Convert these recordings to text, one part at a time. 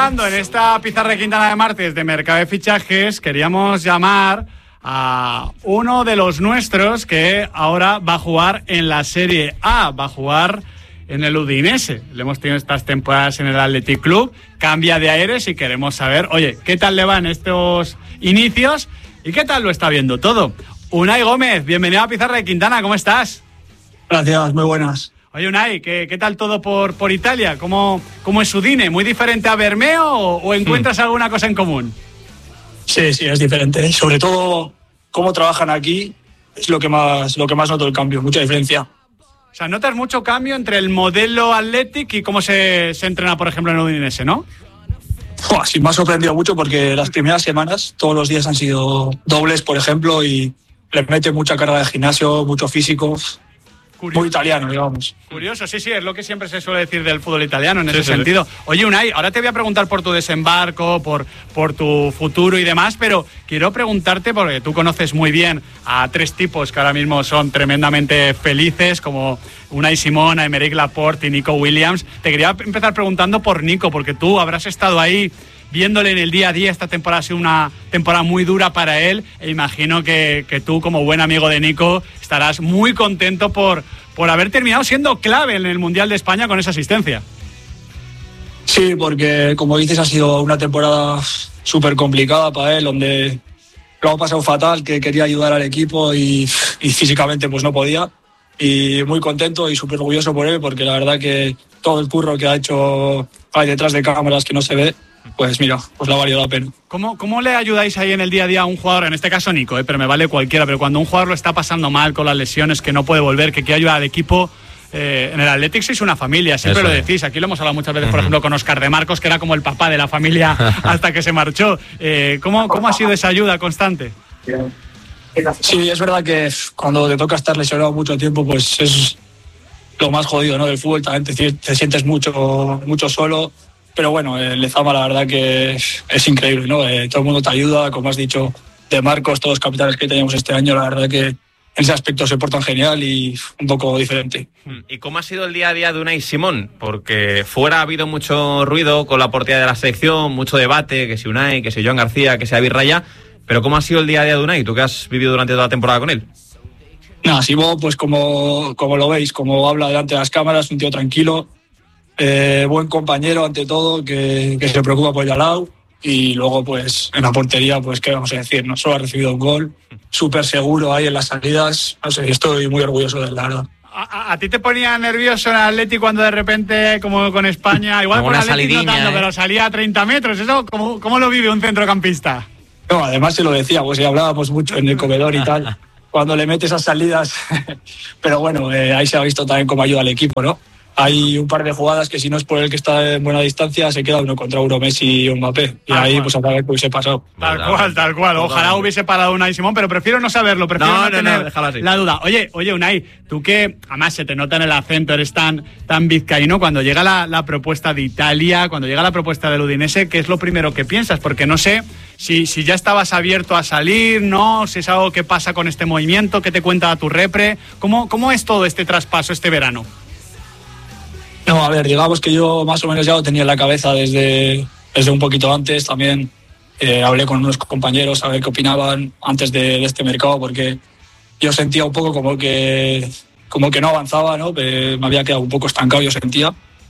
hablando en esta pizarra de Quintana de martes de mercado de fichajes, queríamos llamar a uno de los nuestros que ahora va a jugar en la Serie A, va a jugar en el Udinese. Le hemos tenido estas temporadas en el Athletic Club, cambia de aires y queremos saber, oye, ¿qué tal le van estos inicios y qué tal lo está viendo todo? Unai Gómez, bienvenido a Pizarra de Quintana, ¿cómo estás? Gracias, muy buenas. Oye, Unai, ¿qué tal todo por Italia? ¿Cómo es Udine? ¿Muy diferente a Bermeo o encuentras alguna cosa en común? Sí, es diferente. Sobre todo, cómo trabajan aquí es lo que más noto el cambio, mucha diferencia. O sea, notas mucho cambio entre el modelo Athletic y cómo se entrena, por ejemplo, en Udinese, ¿no? Sí, me ha sorprendido mucho porque las primeras semanas, todos los días han sido dobles, por ejemplo, y le mete mucha carga de gimnasio, mucho físico. Curioso. Muy italiano, digamos. Curioso, sí, es lo que siempre se suele decir del fútbol italiano en ese sentido. Oye, Unai, ahora te voy a preguntar por tu desembarco, por tu futuro y demás, pero quiero preguntarte, porque tú conoces muy bien a tres tipos que ahora mismo son tremendamente felices, como Unai Simón, Aymeric Laporte y Nico Williams. Te quería empezar preguntando por Nico, porque tú habrás estado ahí viéndole en el día a día. Esta temporada ha sido una temporada muy dura para él e imagino que tú, como buen amigo de Nico, estarás muy contento por haber terminado siendo clave en el Mundial de España con esa asistencia. Sí, porque como dices ha sido una temporada súper complicada para él, donde lo ha pasado fatal, que quería ayudar al equipo y físicamente pues no podía. Y muy contento y súper orgulloso por él, porque la verdad que todo el curro que ha hecho ahí detrás de cámaras que no se ve, pues mira, pues le ha valido la pena. ¿Cómo le ayudáis ahí en el día a día a un jugador, en este caso Nico, pero me vale cualquiera, pero cuando un jugador lo está pasando mal con las lesiones, que no puede volver, que quiere ayudar al equipo, en el Athletic sois una familia, siempre lo decís, aquí lo hemos hablado muchas veces, por ejemplo, con Óscar de Marcos, que era como el papá de la familia hasta que se marchó. ¿Cómo ha sido esa ayuda constante? Sí, es verdad que cuando te toca estar lesionado mucho tiempo, pues es lo más jodido, ¿no? Del fútbol, también te sientes mucho solo. Pero bueno, el Lezama la verdad que es increíble, ¿no? Todo el mundo te ayuda, como has dicho, de Marcos, todos los capitanes que teníamos este año, la verdad que en ese aspecto se portan genial y un poco diferente. ¿Y cómo ha sido el día a día de Unai Simón? Porque fuera ha habido mucho ruido con la portería de la selección, mucho debate, que si Unai, que si Joan García, que si David Raya, pero ¿cómo ha sido el día a día de Unai, tú que has vivido durante toda la temporada con él? Nada, Simón, pues como lo veis, como habla delante de las cámaras, un tío tranquilo, buen compañero ante todo, que se preocupa por el al lado, y luego pues en la portería, pues qué vamos a decir, no solo ha recibido un gol, súper seguro ahí en las salidas, no sé, estoy muy orgulloso de él, la verdad. ¿A ti te ponía nervioso en Athletic cuando de repente, como con España, igual con Athletic no tanto, pero salía a 30 metros? ¿Eso cómo lo vive un centrocampista? No, además se lo decía, pues hablábamos mucho en el comedor y tal, cuando le mete esas salidas, pero bueno, ahí se ha visto también cómo ayuda al equipo, ¿no? Hay un par de jugadas que si no es por el que está en buena distancia se queda uno contra uno, Messi y Mbappé, y ahí pues a ver que hubiese pasado. Tal cual, ojalá hubiese parado Unai Simón, pero prefiero no saberlo, prefiero no tener la duda. Oye Unai, tú que además se te nota en el acento, eres tan vizcaíno, cuando llega la propuesta de Italia, cuando llega la propuesta del Udinese, ¿qué es lo primero que piensas? Porque no sé si ya estabas abierto a salir, ¿no? Si es algo que pasa con este movimiento, ¿qué te cuenta tu repre? ¿Cómo es todo este traspaso este verano? No, a ver, digamos que yo más o menos ya lo tenía en la cabeza desde un poquito antes. También hablé con unos compañeros a ver qué opinaban antes de este mercado, porque yo sentía un poco como que no avanzaba, ¿no? Me había quedado un poco estancado, yo sentía.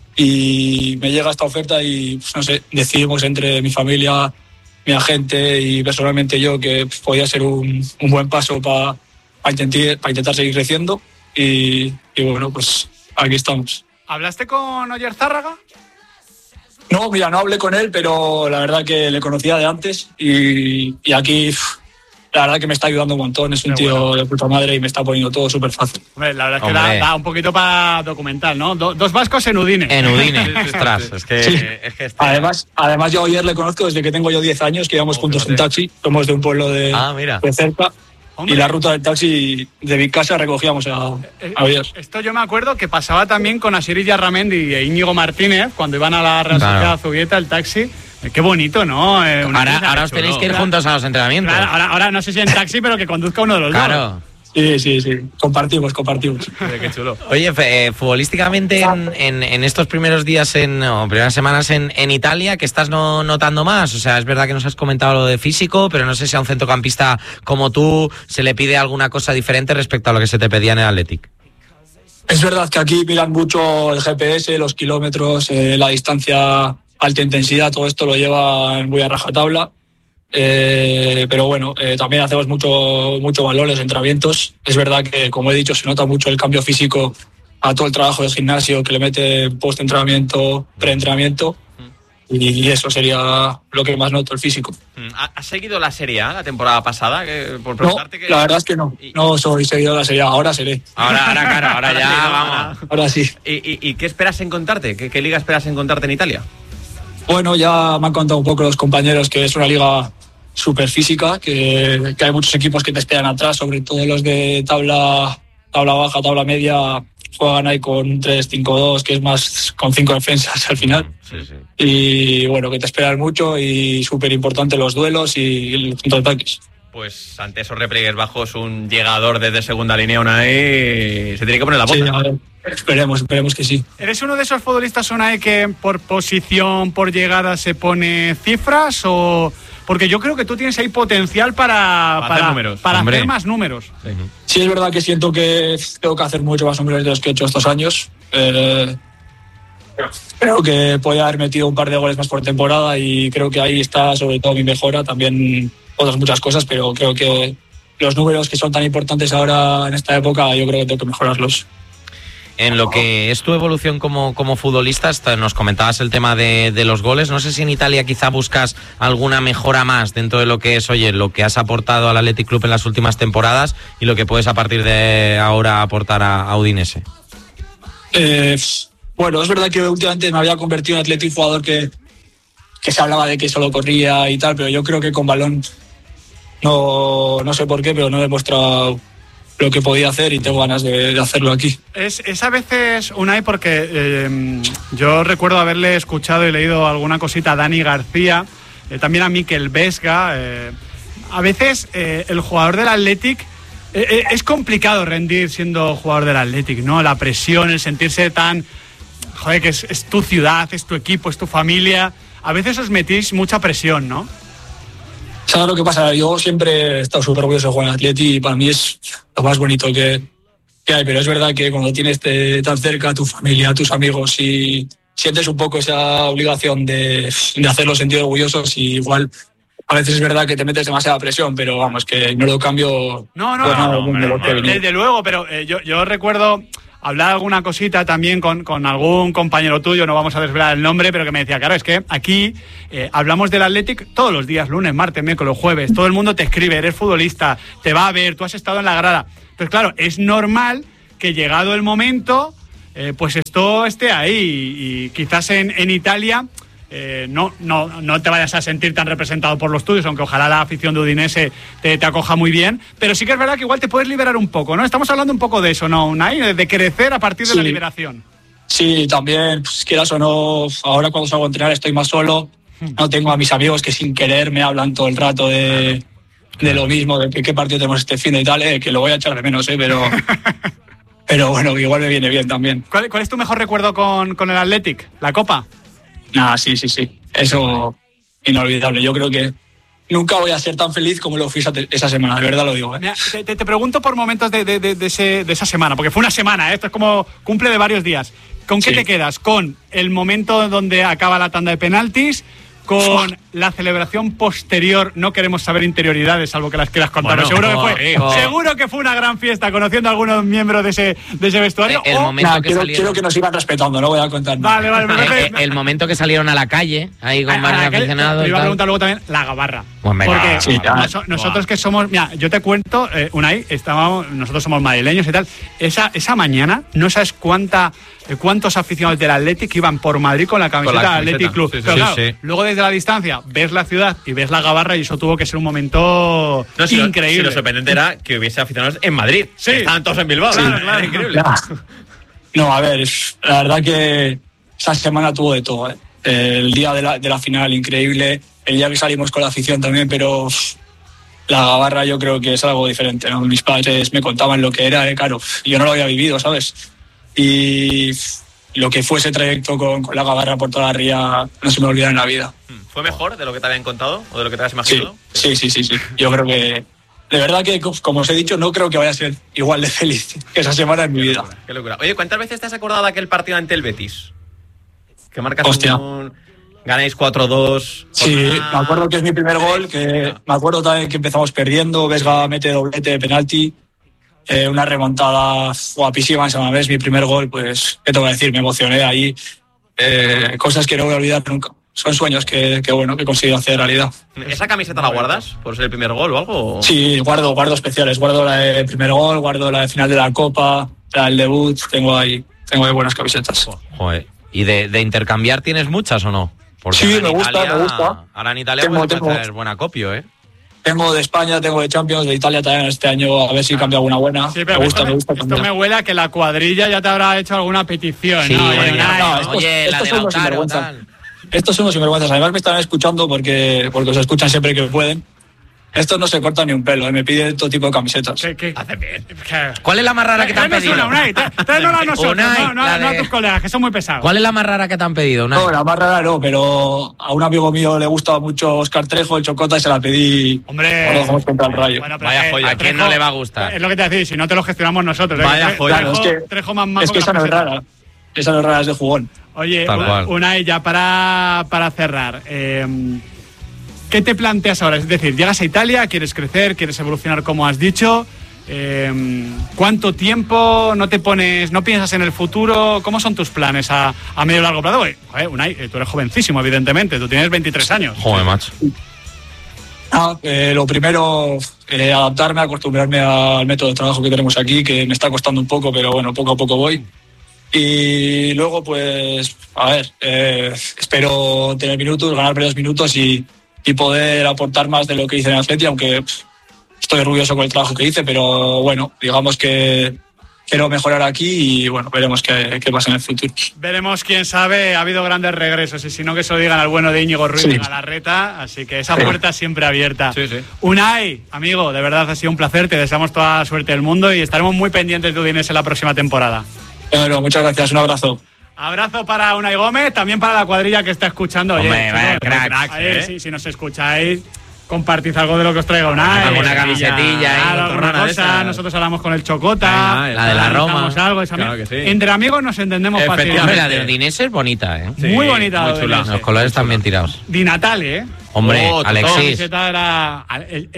Y me llega esta oferta y, pues, no sé, decidimos entre mi familia, mi agente y personalmente yo que podía ser un buen paso para intentar seguir creciendo. Y bueno, pues aquí estamos. ¿Hablaste con Oyer Zárraga? No, mira, no hablé con él, pero la verdad que le conocía de antes y aquí la verdad que me está ayudando un montón. Es un tío de puta madre y me está poniendo todo súper fácil. Hombre, la verdad es que da un poquito para documental, ¿no? Dos vascos en Udine. En Udine, ostras, es que... Sí. Además yo a Oyer le conozco desde que tengo yo 10 años, que íbamos juntos en taxi. Somos de un pueblo de cerca. Hombre. Y la ruta del taxi de mi casa recogíamos a Oyer. Esto yo me acuerdo que pasaba también con Asier Illarramendi e Íñigo Martínez cuando iban a la Real Sociedad Zubieta, el taxi. Qué bonito, ¿no? Ahora os tenéis que ir juntos a los entrenamientos. Claro, ahora no sé si en taxi, pero que conduzca uno de los dos. Sí. Compartimos. Qué chulo. Oye, futbolísticamente en estos primeros días o primeras semanas en Italia, ¿qué estás notando más? O sea, es verdad que nos has comentado lo de físico, pero no sé si a un centrocampista como tú se le pide alguna cosa diferente respecto a lo que se te pedía en el Athletic. Es verdad que aquí miran mucho el GPS, los kilómetros, la distancia, alta intensidad, todo esto lo lleva muy a rajatabla. Pero bueno, también hacemos mucho valor, los entrenamientos. Es verdad que, como he dicho, se nota mucho el cambio físico a todo el trabajo del gimnasio que le mete post-entrenamiento, pre-entrenamiento. Y eso sería lo que más noto, el físico. ¿Has seguido la Serie A la temporada pasada? Por preguntarte no, la verdad es que no. No soy seguidor de la Serie A, ahora seré. Ahora ya, vamos. Ahora sí. ¿Y qué esperas encontrarte? ¿Qué liga esperas encontrarte en Italia? Bueno, ya me han contado un poco los compañeros que es una liga súper física, que hay muchos equipos que te esperan atrás, sobre todo los de tabla baja, tabla media, juegan ahí con 3-5-2, que es más con 5 defensas al final. Sí. Y bueno, que te esperan mucho y súper importante los duelos y los contraataques. Pues ante esos repliegues bajos, un llegador desde segunda línea, Unai, se tiene que poner la bota. Sí, a ver, esperemos que sí. ¿Eres uno de esos futbolistas, Unai, que por posición, por llegada se pone cifras o...? Porque yo creo que tú tienes ahí potencial para hacer más números. Sí, es verdad que siento que tengo que hacer mucho más números de los que he hecho estos años. Creo que podía haber metido un par de goles más por temporada y creo que ahí está sobre todo mi mejora. También otras muchas cosas, pero creo que los números que son tan importantes ahora en esta época, yo creo que tengo que mejorarlos. En lo que es tu evolución como futbolista, nos comentabas el tema de los goles. No sé si en Italia quizá buscas alguna mejora más dentro de lo que es, lo que has aportado al Athletic Club en las últimas temporadas y lo que puedes a partir de ahora aportar a Udinese. Bueno, es verdad que últimamente me había convertido en Athletic jugador que se hablaba de que solo corría y tal, pero yo creo que con balón no sé por qué, pero no he demostrado lo que podía hacer y tengo ganas de hacerlo aquí. Es a veces, Unai, porque yo recuerdo haberle escuchado y leído alguna cosita a Dani García, también a Mikel Vesga. A veces el jugador del Athletic es complicado rendir siendo jugador del Athletic, ¿no? La presión, el sentirse tan... Joder, que es tu ciudad, es tu equipo, es tu familia. A veces os metís mucha presión, ¿no? ¿Sabes lo que pasa? Yo siempre he estado súper orgulloso de jugar en Atleti y para mí es lo más bonito que hay, pero es verdad que cuando tienes tan cerca a tu familia, a tus amigos y sientes un poco esa obligación de hacerlos sentir orgullosos y igual a veces es verdad que te metes demasiada presión, pero vamos, que no lo cambio. No, desde luego, pero yo recuerdo... hablar alguna cosita también con algún compañero tuyo, no vamos a desvelar el nombre, pero que me decía, claro, es que aquí hablamos del Athletic todos los días, lunes, martes, miércoles, jueves, todo el mundo te escribe, eres futbolista, te va a ver, tú has estado en la grada. Entonces, claro, es normal que llegado el momento, pues esto esté ahí y quizás en Italia... no te vayas a sentir tan representado por los tuyos, aunque ojalá la afición de Udinese te acoja muy bien, pero sí que es verdad que igual te puedes liberar un poco, ¿no? Estamos hablando un poco de eso, ¿no, Unai? De crecer a partir de la liberación. Sí, también, pues, quieras o no, ahora cuando salgo a entrenar estoy más solo, no tengo a mis amigos que sin querer me hablan todo el rato de lo mismo, de qué partido tenemos este fin de y tal, que lo voy a echar de menos, pero bueno, igual me viene bien también. ¿Cuál es tu mejor recuerdo con el Athletic? ¿La Copa? Sí. Eso inolvidable. Yo creo que nunca voy a ser tan feliz como lo fui esa semana, de verdad lo digo. Mira, te pregunto por momentos de esa semana, porque fue una semana, esto es como cumple de varios días. ¿Con qué te quedas? ¿Con el momento donde acaba la tanda de penaltis? ¿Con la celebración posterior? No queremos saber interioridades, salvo que las quieras contar. Bueno, seguro que fue una gran fiesta, conociendo a algunos miembros de ese vestuario. Quiero que nos iban respetando, no voy a contar nada. Vale. El momento que salieron a la calle, ahí con varios aficionados. Te iba a preguntar luego también la gabarra. Pues porque nosotros que somos... Mira, yo te cuento, Unai, nosotros somos madrileños y tal. Esa mañana, no sabes cuántos aficionados del Athletic iban por Madrid con la camiseta del Athletic Club. Sí. Pero claro, luego desde la distancia ves la ciudad y ves la gabarra y eso tuvo que ser un momento increíble. Lo sorprendente era que hubiese aficionados en Madrid. Sí. Estaban todos en Bilbao. Claro. Increíble. No, a ver, la verdad que esa semana tuvo de todo. El día de la final, increíble. El día que salimos con la afición también, pero la gabarra yo creo que es algo diferente, ¿no? Mis padres me contaban lo que era, claro, yo no lo había vivido, ¿sabes? Y lo que fue ese trayecto con la gabarra por toda la ría no se me olvida en la vida. ¿Fue mejor de lo que te habían contado o de lo que te habías imaginado? Sí. Yo creo que, de verdad que, como os he dicho, no creo que vaya a ser igual de feliz que esa semana en mi vida. Qué locura. Oye, ¿cuántas veces te has acordado de aquel partido ante el Betis? Que marcas ganáis 4-2. Sí, me acuerdo que es mi primer gol, me acuerdo también que empezamos perdiendo, Vesga mete doblete de penalti, una remontada guapísima, es mi primer gol, pues, ¿qué te voy a decir? Me emocioné ahí, cosas que no voy a olvidar nunca. Son sueños que he conseguido hacer realidad. ¿Esa camiseta la guardas por ser el primer gol o algo? Sí, guardo especiales, guardo la de primer gol, guardo la de final de la Copa, la del debut, tengo ahí buenas camisetas. Joder. ¿Y de intercambiar tienes muchas o no? Porque sí, me gusta. Ahora en Italia puedes hacer buen acopio, ¿eh? Tengo de España, tengo de Champions, de Italia también este año, a ver si cambia alguna buena. Sí, pero me gusta. Esto me huele a que la cuadrilla ya te habrá hecho alguna petición, sí, ¿no? Estos son los sinvergüenzas. Estos son los sinvergüenzas. Además me están escuchando porque os escuchan siempre que pueden. Estos no se cortan ni un pelo, me piden todo tipo de camisetas. ¿Qué? Hace bien. ¿Cuál es la más rara que te han pedido? Tráenosla a nosotros, no a tus colegas, que son muy pesados. ¿Cuál es la más rara que te han pedido, Unai? No, la más rara no, pero a un amigo mío le gusta mucho Óscar Trejo, el Chocota, y se la pedí. Hombre. Cuando jugamos contra el Rayo. Bueno, vaya joya. ¿A quién no le va a gustar? Es lo que te decía, si no te lo gestionamos nosotros. Vaya joya. Claro, Trejo más majo es que esa no es rara. Esa no es rara, es de jugón. Oye, Unai, ya para cerrar, ¿qué te planteas ahora? Es decir, llegas a Italia, quieres crecer, quieres evolucionar como has dicho. ¿Cuánto tiempo? ¿No piensas en el futuro? ¿Cómo son tus planes a medio y largo plazo? Unai, tú eres jovencísimo, evidentemente, tú tienes 23 años. Joder, macho. Lo primero, adaptarme, acostumbrarme al método de trabajo que tenemos aquí, que me está costando un poco, pero bueno, poco a poco voy. Y luego, pues, espero tener minutos, ganar varios minutos y poder aportar más de lo que hice en Atleti, aunque estoy orgulloso con el trabajo que hice, pero bueno, digamos que quiero mejorar aquí y bueno, veremos qué pasa en el futuro. Veremos, quién sabe, ha habido grandes regresos y si no que se lo digan al bueno de Íñigo Ruiz y Galarreta, así que esa puerta siempre abierta. Sí. Unai, amigo, de verdad ha sido un placer, te deseamos toda la suerte del mundo y estaremos muy pendientes de Udinese en la próxima temporada. Bueno, muchas gracias, un abrazo. Abrazo para Unai Gómez, también para la cuadrilla que está escuchando. Oye, hombre, cracks, si nos escucháis, compartid algo de lo que os traiga Unai. Alguna camisetilla, alguna cosa. Nosotros hablamos con el Chocota. La de la Roma. Algo, claro que sí. Entre amigos nos entendemos fácilmente. La de Udinese es bonita, ¿eh? Sí, muy bonita. Muy chula. Los colores están bien tirados. Di Natale, ¿eh? Hombre, Alexis. La camiseta era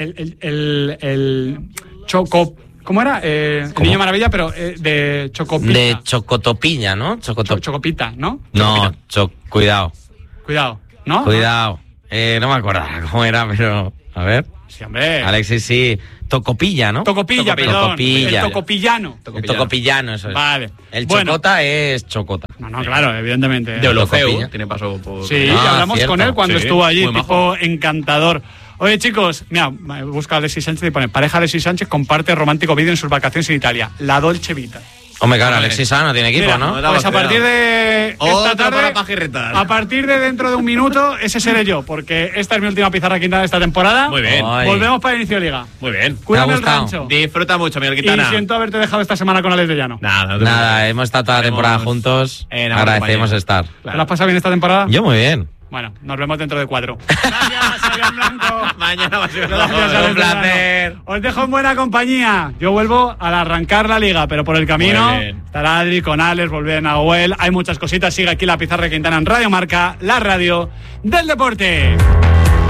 el Choco... ¿Cómo era? El Niño Maravilla, pero de Chocopita. De Chocotopiña, ¿no? Chocopita, ¿no? No, cuidado. Cuidado, ¿no? Cuidado. No me acuerdo cómo era, pero... A ver. Sí, hombre. Alexis, sí. Tocopilla, ¿no? Tocopilla, perdón. Tocopilla. El tocopillano. El tocopillano, eso es. Vale. El Chocota es Chocota. No, claro, evidentemente. De Olofeu, tiene paso por... Sí, hablamos con él cuando estuvo allí, tipo majo. Encantador. Oye, chicos, mira, busca a Alexis Sánchez y pone: pareja Alexis Sánchez comparte romántico vídeo en sus vacaciones en Italia. La Dolce Vita. Hombre, claro, Alexis no tiene equipo, Mira, ¿no? Pues a partir de esta tarde, a partir de dentro de un minuto, ese seré yo, porque esta es mi última pizarra quinta de esta temporada. Muy bien. Volvemos para el inicio de liga. Muy bien. Cuídame el rancho. Disfruta mucho, Miguel Quintana. Y siento haberte dejado esta semana con Alex de Llano. Nada, hemos estado toda la temporada juntos. Agradecemos estar. ¿Te lo has pasado bien esta temporada? Yo muy bien. Bueno, nos vemos dentro de 4. Gracias, Adrián Blanco. Mañana va a ser un placer. Os dejo en buena compañía. Yo vuelvo al arrancar la liga, pero por el camino estará Adri con Alex, volver a Nahuel. Hay muchas cositas. Sigue aquí la Pizarra Quintana en Radio Marca, la radio del deporte.